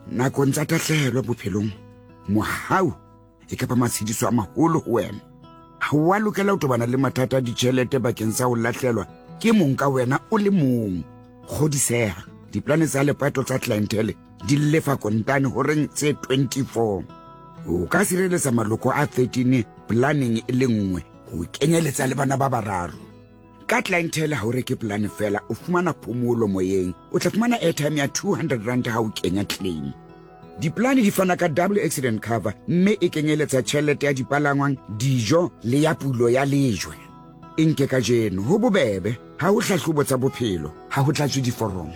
nakong tsa tahlehelo bophelong mohau e ka ba matshediso a maholo ho wena. Ha wa lokela ho tobana le mathata a ditjhelete bakeng sa ho lahlelwa ke mong ka wena o le mong. Kgodiseha, diplane tsa lepato tsa clientele di lefa kontane horeng tse 24. O ka sireletsa maloko a 13 planning e le nngwe ho kenyeletsa le bana ba bararo. Ka clientele ha o reke plan fela o fumana phomolo moyeng, o tla fumana airtime ya 200 rand ha o kenya claim. Diplane di fana ka double accident cover mme e kenyeletsa tjhelete ya dipalangwang, dijo le ya pulo ya lejwe. Nke ka jeno ho bobebe ha o hlahlobo tsa bophelo ha ho tlatswe diforomo.